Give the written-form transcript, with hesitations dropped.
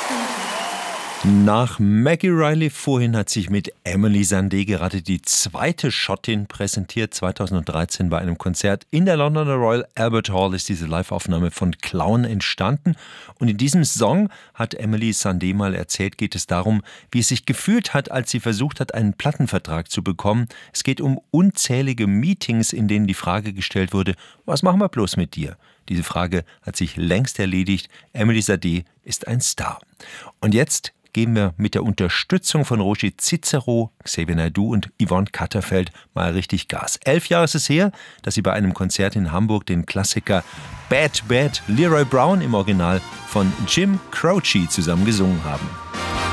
Nach Maggie Reilly vorhin hat sich mit Emily Sandé gerade die zweite Schottin präsentiert. 2013 bei einem Konzert in der Londoner Royal Albert Hall ist diese Live-Aufnahme von Clown entstanden. Und in diesem Song, hat Emily Sandé mal erzählt, geht es darum, wie es sich gefühlt hat, als sie versucht hat, einen Plattenvertrag zu bekommen. Es geht um unzählige Meetings, in denen die Frage gestellt wurde, was machen wir bloß mit dir? Diese Frage hat sich längst erledigt. Emily Sandé ist ein Star. Und jetzt geben wir mit der Unterstützung von Roger Cicero, Xavier Naidoo und Yvonne Katterfeld mal richtig Gas. 11 Jahre ist es her, dass sie bei einem Konzert in Hamburg den Klassiker Bad Bad Leroy Brown im Original von Jim Croce zusammen gesungen haben.